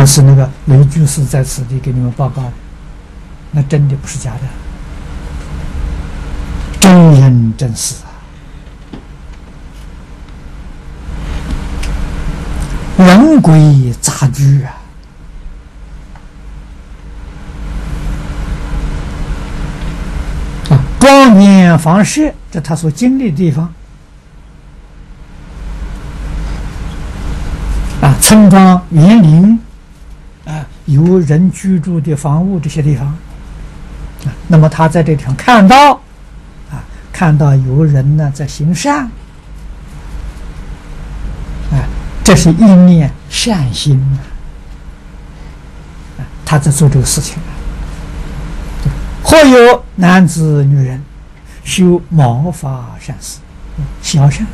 但是那个雷居士在此地给你们报告的，那真的不是假的，真人真事啊！人鬼杂居啊！庄严房舍，这他所经历的地方啊，村庄、园林啊，有人居住的房屋这些地方啊，那么他在这地方看到啊，看到有人呢在行善啊，这是一念善心啊，他在做这个事情。或有男子女人修毛发善事，小善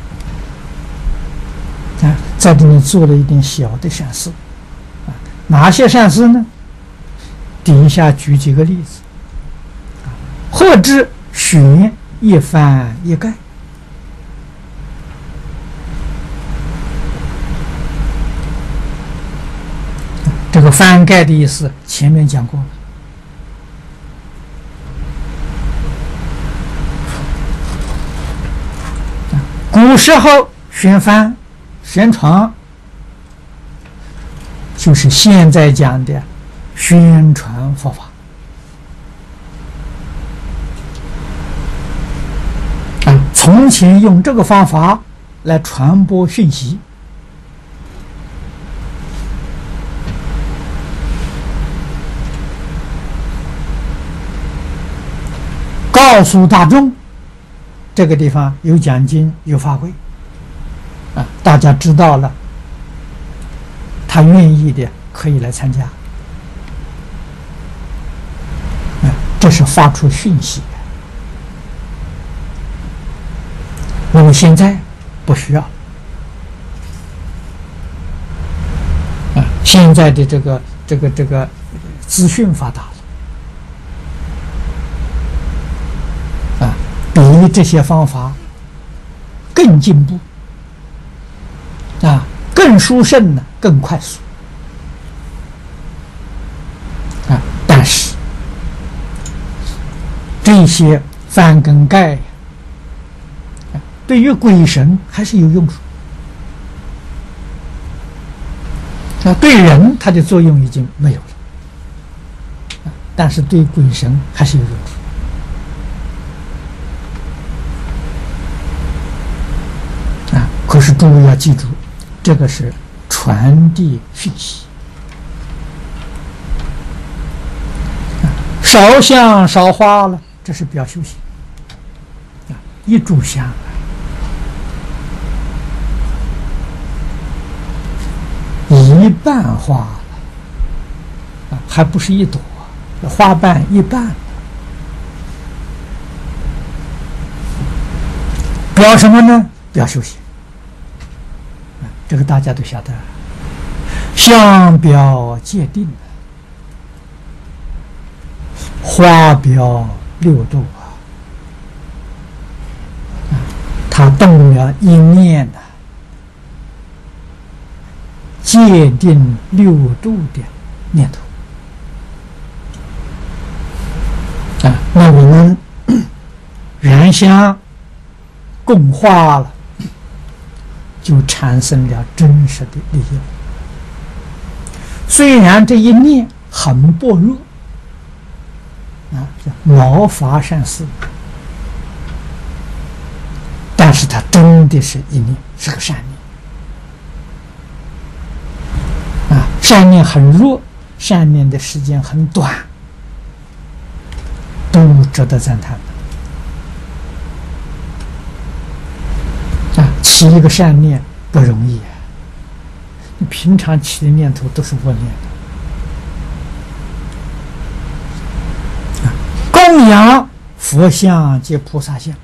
啊，在这里做了一点小的善事啊，哪些善事呢？底下举几个例子啊，或之悬一翻一盖，这个翻盖的意思前面讲过了。古时候旋帆、旋床，就是现在讲的宣传佛法啊。从前用这个方法来传播讯息，告诉大众。这个地方有讲经有法会啊，大家知道了，他愿意的可以来参加啊，这是发出讯息。我们现在不需要啊，现在的这个资讯发达了。比这些方法更进步啊，更殊胜呢，更快速啊。但是这些翻跟盖对于鬼神还是有用处啊，对人它的作用已经没有了啊，但是对鬼神还是有用处。可是诸位要记住，这个是传递讯息，烧香烧花了，这是表修行啊，一炷香一半花了啊，还不是一朵，花瓣一半，表什么呢？表修行。这个大家都晓得，香表界定，花表六度啊，他动了一念的界定六度的念头啊，那我们燃香供化了，就产生了真实的利益。虽然这一念很薄弱啊，叫毛发善事，但是它真的是一念，是个善念啊。善念很弱，善念的时间很短，都值得赞叹的。起一个善念不容易啊！你平常起的念头都是恶念的。供养佛像及菩萨像，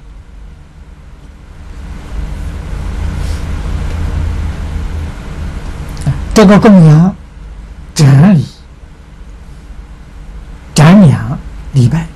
这个供养、瞻礼、瞻仰、礼拜。